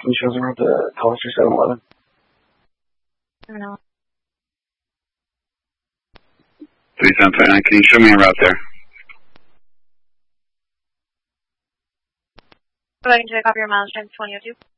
Can you show us around the Hollister 7-Eleven? No. 3759, can you show me a route there? Go ahead and check off your miles times 2002.